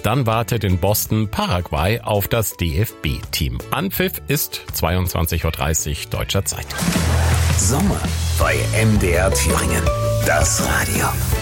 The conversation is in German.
Dann wartet in Boston Paraguay auf das DFB-Team. Anpfiff ist 22:30 Uhr deutscher Zeit. Sommer bei MDR Thüringen. Das Radio.